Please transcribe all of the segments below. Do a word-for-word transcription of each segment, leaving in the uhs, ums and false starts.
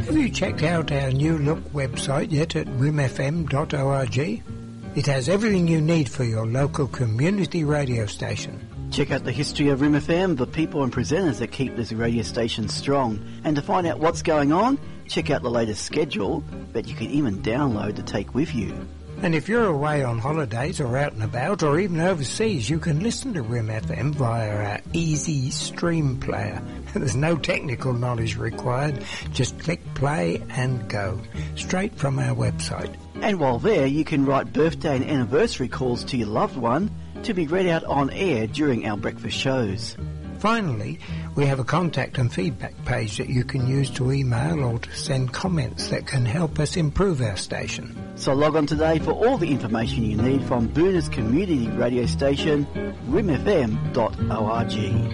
Have you checked out our new look website yet at rim f m dot org? It has everything you need for your local community radio station. Check out the history of R I M F M, the people and presenters that keep this radio station strong. And to find out what's going on, check out the latest schedule that you can even download to take with you. And if you're away on holidays or out and about or even overseas, you can listen to R I M F M via our easy stream player. There's no technical knowledge required. Just click play and go. Straight from our website. And while there, you can write birthday and anniversary calls to your loved one to be read out on air during our breakfast shows. Finally, we have a contact and feedback page that you can use to email or to send comments that can help us improve our station. So log on today for all the information you need from Boona's community radio station, rim f m dot org.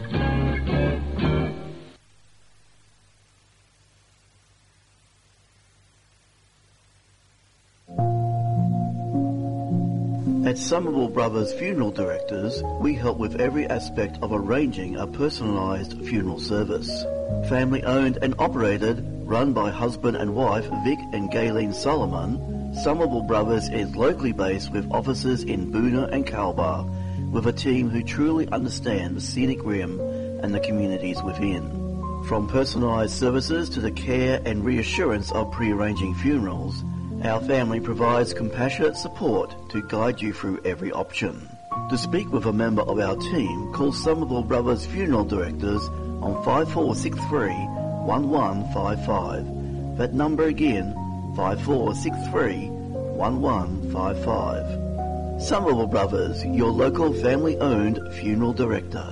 At Somerville Brothers Funeral Directors, we help with every aspect of arranging a personalised funeral service. Family owned and operated, run by husband and wife Vic and Gayleen Solomon, Somerville Brothers is locally based with offices in Boona and Calbar, with a team who truly understand the scenic rim and the communities within. From personalised services to the care and reassurance of pre-arranging funerals, our family provides compassionate support to guide you through every option. To speak with a member of our team, call Somerville Brothers Funeral Directors on five four six three, one one five five. That number again, five four six three, one one five five. Somerville Brothers, your local family-owned funeral director.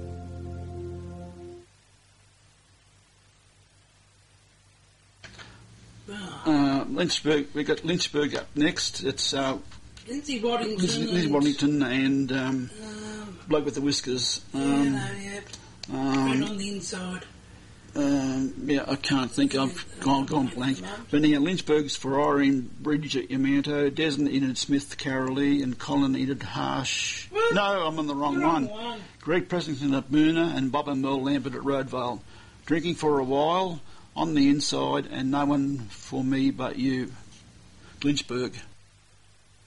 Uh, Lynchburg, we've got Lynchburg up next. It's uh, Lindsay Waddington. Lindsay, Lindsay Waddington and um, um, bloke with the whiskers. Um, yeah, no, yeah. um, Right on the inside. Um, yeah, I can't think. I've gone, gone blank. But now, Lynchburg's Ferrari and Bridge at Yamanto, Desmond Enid Smith Carolee, and Colin Enid Harsh. What? No, I'm on the wrong, Wrong one. one. Greg Pressington at Boona and Bob and Merle Lambert at Roadvale. Drinking for a while, on the inside, and no one for me but you. Lynchburg.